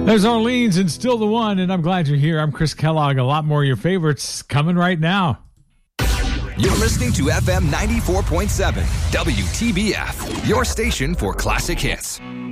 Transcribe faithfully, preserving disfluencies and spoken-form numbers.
There's Orleans and Still the One, and I'm glad you're here. I'm Chris Kellogg. A lot more of your favorites coming right now. You're listening to F M ninety-four point seven, W T B F, your station for classic hits.